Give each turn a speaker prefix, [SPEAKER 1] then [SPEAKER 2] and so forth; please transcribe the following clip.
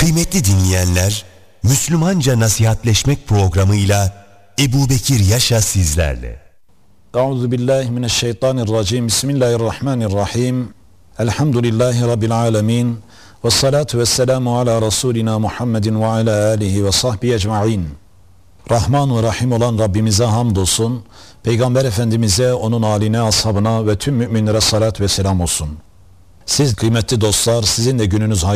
[SPEAKER 1] Kıymetli dinleyenler, Müslümanca Nasihatleşmek programıyla Ebubekir Yaşa sizlerle.
[SPEAKER 2] Euzubillahimineşşeytanirracim. Bismillahirrahmanirrahim. Elhamdülillahi Rabbil alemin. Ve salatu ve selamu ala Resulina Muhammedin ve ala alihi ve sahbihi ecma'in. Rahman ve Rahim olan Rabbimize hamdolsun. Peygamber Efendimiz'e, onun âline, ashabına ve tüm müminlere salat ve selam olsun. Siz kıymetli dostlar, sizin de gününüz hayırlı.